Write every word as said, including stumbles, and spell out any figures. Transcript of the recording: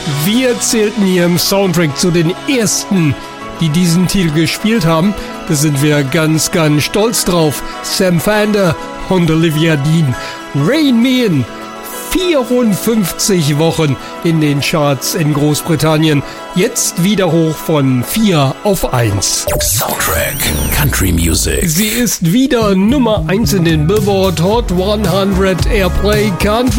Wir zählten hier im Soundtrack zu den ersten, die diesen Titel gespielt haben. Da sind wir ganz, ganz stolz drauf. Sam Fender und Olivia Dean. Rain Man. vierundfünfzig Wochen in den Charts in Großbritannien. Jetzt wieder hoch von vier auf eins. Soundtrack Country Music. Sie ist wieder Nummer eins in den Billboard Hot hundert Airplay Country